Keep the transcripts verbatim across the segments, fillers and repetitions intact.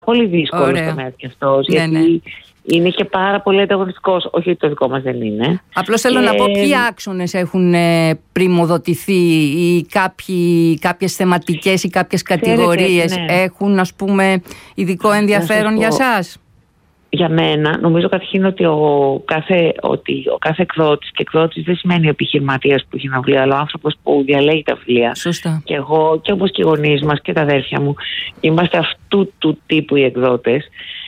πολύ δύσκολος τομέας και αυτός, ναι, γιατί ναι. είναι και πάρα πολύ ανταγωνιστικός. Όχι ότι το δικό μας δεν είναι. Απλώς θέλω και... να πω ποιοι άξονες έχουν ε, πριμοδοτηθεί ή κάποιοι, κάποιες θεματικές ή κάποιες κατηγορίες ναι. έχουν, ας πούμε, ειδικό ενδιαφέρον για σας. Για μένα, νομίζω καταρχήν ότι ο κάθε, ότι ο κάθε εκδότης, και εκδότης δεν σημαίνει ο επιχειρηματίας που έχει ένα βιβλίο, αλλά ο άνθρωπος που διαλέγει τα βιβλία. Σωστά. Και εγώ, και όπως και οι γονείς μας και τα αδέρφια μου, είμαστε αυτού του τύπου οι εκδότες.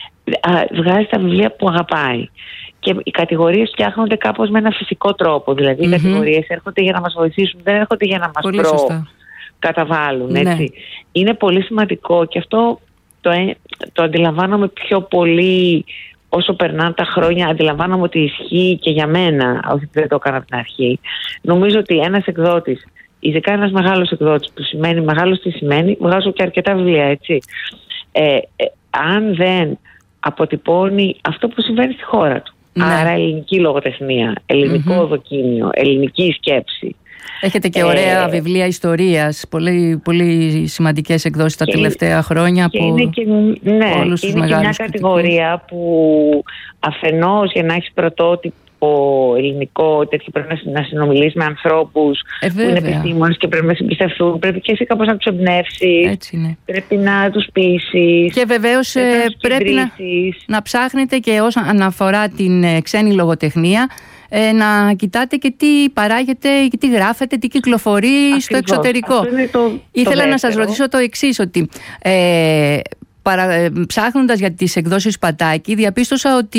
Βγάζει τα βιβλία που αγαπάει. Και οι κατηγορίες φτιάχνονται κάπως με ένα φυσικό τρόπο. Δηλαδή, mm-hmm. οι κατηγορίες έρχονται για να μας βοηθήσουν, δεν έρχονται για να μας προκαταβάλουν. Ναι. Έτσι. Είναι πολύ σημαντικό και αυτό. Το, το αντιλαμβάνομαι πιο πολύ όσο περνάνε τα χρόνια. Αντιλαμβάνομαι ότι ισχύει και για μένα, όχι δεν το έκανα από την αρχή. Νομίζω ότι ένας εκδότης, ειδικά ένας μεγάλος εκδότης, που σημαίνει μεγάλος τι σημαίνει, βγάζω και αρκετά βιβλία, έτσι. Ε, ε, αν δεν αποτυπώνει αυτό που συμβαίνει στη χώρα του, ναι. άρα ελληνική λογοτεχνία, ελληνικό mm-hmm. δοκίμιο, ελληνική σκέψη. Έχετε και ωραία ε, βιβλία ιστορίας, πολύ, πολύ σημαντικές εκδόσεις τα τελευταία χρόνια και από είναι και, ναι, όλους τους είναι μεγάλους και μια κατηγορία που αφενός για να έχεις πρωτότυπο ελληνικό τέτοιο πρέπει να συνομιλείς με ανθρώπους ε, που είναι επιστήμονες και πρέπει να συμπιστευτούν, πρέπει και εσύ κάπως να τους εμπνεύσεις, πρέπει να τους πείσεις. Και βεβαίως πρέπει, να, πρέπει να, να ψάχνετε και όσον αναφορά την ξένη λογοτεχνία, Ε, να κοιτάτε και τι παράγεται και τι γράφεται, τι κυκλοφορεί Ακριβώς. στο εξωτερικό. Το, Ήθελα το να σας ρωτήσω το εξής, ότι ε, παρα, ε, ψάχνοντας για τις εκδόσεις Πατάκη, διαπίστωσα ότι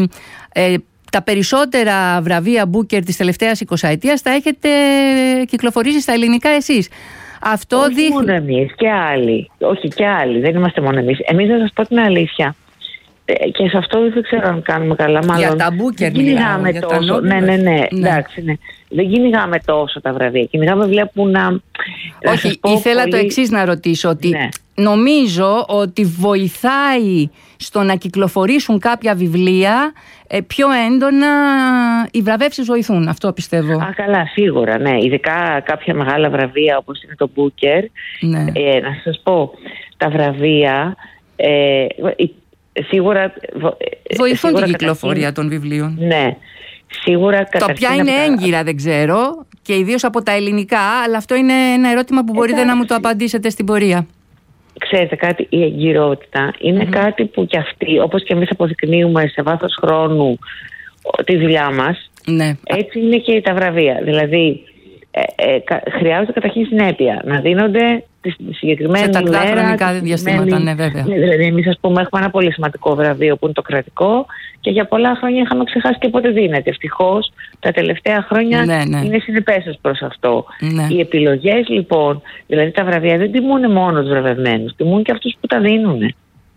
ε, τα περισσότερα βραβεία Booker της τελευταίας εικοσαετίας τα έχετε κυκλοφορήσει στα ελληνικά εσείς. Αυτό Όχι δείχνει... μόνο εμείς, και άλλοι. Όχι, και άλλοι. Δεν είμαστε μόνο εμείς. Εμείς, να σας πω την αλήθεια, και σε αυτό δεν ξέρω αν κάνουμε καλά. Μάλλον για τα Booker μιλάμε τόσο. Ναι, ναι, ναι, ναι. Εντάξει, ναι. Δεν κυνηγάμε τόσο τα βραβεία. Κυνηγάμε βιβλία που να. Όχι, να ήθελα πολύ... το εξής να ρωτήσω. Ότι ναι. νομίζω ότι βοηθάει στο να κυκλοφορήσουν κάποια βιβλία ε, πιο έντονα. Οι βραβεύσεις βοηθούν. Αυτό πιστεύω. Α, καλά, σίγουρα. Ναι. Ειδικά κάποια μεγάλα βραβεία όπως είναι το Booker. Ναι. Ε, να σας πω, τα βραβεία. Ε, Σίγουρα βοηθούν σίγουρα την κυκλοφορία καταρχήν, των βιβλίων. Ναι. Σίγουρα το ποια είναι τα... έγκυρα δεν ξέρω, και ιδίως από τα ελληνικά, αλλά αυτό είναι ένα ερώτημα που μπορείτε Εντάξει. να μου το απαντήσετε στην πορεία. Ξέρετε κάτι, η εγκυρότητα είναι mm-hmm. κάτι που κι αυτοί, όπως και εμείς αποδεικνύουμε σε βάθος χρόνου τη δουλειά μας, ναι. έτσι είναι και τα βραβεία. Δηλαδή ε, ε, χρειάζεται καταρχήν συνέπεια να δίνονται τη συγκεκριμένη σε τακτά μέρα, χρονικά διαστήματα, ναι, βέβαια. Ναι, δηλαδή, εμείς, ας πούμε, έχουμε ένα πολύ σημαντικό βραβείο που είναι το κρατικό και για πολλά χρόνια είχαμε ξεχάσει και πότε δίνεται. Ευτυχώς, τα τελευταία χρόνια ναι, ναι. είναι συνυπές προς αυτό. Ναι. Οι επιλογές, λοιπόν, δηλαδή τα βραβεία δεν τιμούν μόνο τους βραβευμένους, τιμούν και αυτούς που τα δίνουν.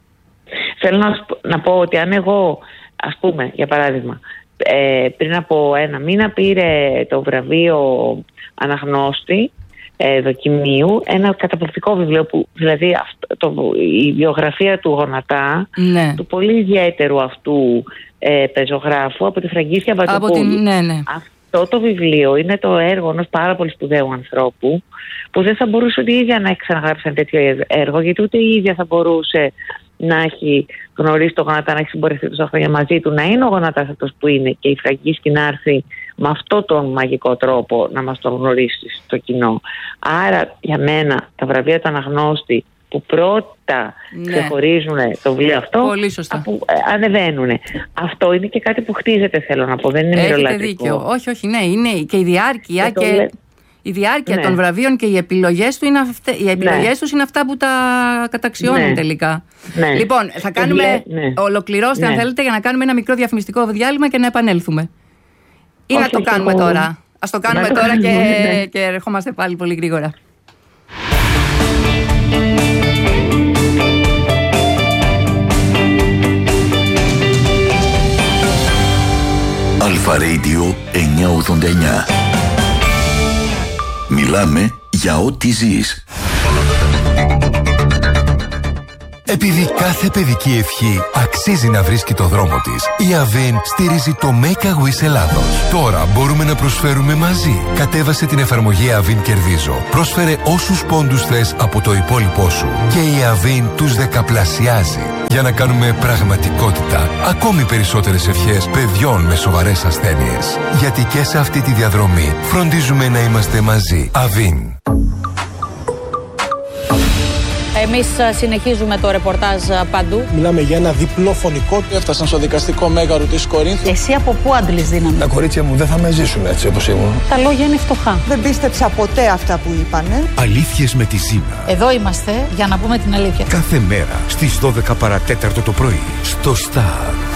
Θέλω να, να πω ότι αν εγώ, ας πούμε, για παράδειγμα, ε, πριν από ένα μήνα πήρε το βραβείο Αναγνώστη ε, δοκιμίου, ένα καταπληκτικό βιβλίο που, δηλαδή αυτό, το, η βιογραφία του Γονατά, ναι. του πολύ ιδιαίτερου αυτού ε, πεζογράφου από τη Φραγκίσια Μπατοπούλου. Ναι, ναι. Αυτό το βιβλίο είναι το έργο ενός πάρα πολύ σπουδαίου ανθρώπου που δεν θα μπορούσε ούτε η ίδια να έχει ξαναγράψει ένα τέτοιο έργο, γιατί ούτε η ίδια θα μπορούσε να έχει γνωρίσει τον Γονατά, να έχει συμπορευτεί τόσα χρόνια μαζί του, να είναι ο Γονατάς αυτός που είναι και η Φραγκίσκη να έρθει με αυτόν τον μαγικό τρόπο να μας τον γνωρίσει στο κοινό. Άρα για μένα τα βραβεία του Αναγνώστη που πρώτα ναι. ξεχωρίζουν το βιβλίο αυτό, που ε, ανεβαίνουν. Αυτό είναι και κάτι που χτίζεται, θέλω να πω, δεν είναι μυρολατρικό. Έχετε δίκιο. Όχι, όχι, ναι, είναι και η διάρκεια και... και... Η διάρκεια ναι. των βραβείων και οι επιλογές, του είναι αυτε... οι επιλογές ναι. τους είναι αυτά που τα καταξιώνουν ναι. τελικά. Ναι. Λοιπόν, θα κάνουμε, ναι. ολοκληρώστε ναι. αν θέλετε, για να κάνουμε ένα μικρό διαφημιστικό διάλειμμα και να επανέλθουμε. Ή Όχι, να το κάνουμε εγώ... τώρα. Ας το κάνουμε να τώρα το... και... Ναι. και ερχόμαστε πάλι πολύ γρήγορα. Αλφα Radio εννιακόσια ογδόντα εννιά. Μιλάμε για ό,τι ζεις. Επειδή κάθε παιδική ευχή αξίζει να βρίσκει το δρόμο της, η Avin στηρίζει το Make a Wish Ελλάδος. Τώρα μπορούμε να προσφέρουμε μαζί. Κατέβασε την εφαρμογή Avin Κερδίζω. Πρόσφερε όσους πόντους θες από το υπόλοιπό σου και η Avin τους δεκαπλασιάζει. Για να κάνουμε πραγματικότητα ακόμη περισσότερες ευχές παιδιών με σοβαρές ασθένειες. Γιατί και σε αυτή τη διαδρομή φροντίζουμε να είμαστε μαζί. Avin. Εμείς συνεχίζουμε το ρεπορτάζ παντού. Μιλάμε για ένα διπλό φωνικό. Έφτασαν στο δικαστικό μέγαρο της Κορίνθου. Εσύ από πού άντλεις δύναμη? Τα κορίτσια μου δεν θα με ζήσουν έτσι όπως ήμουν. Τα λόγια είναι φτωχά. Δεν πίστεψα ποτέ αυτά που είπανε. Αλήθειες με τη Ζήνα. Εδώ είμαστε για να πούμε την αλήθεια. Κάθε μέρα στις δώδεκα παρατέταρτο το πρωί. Στο Star.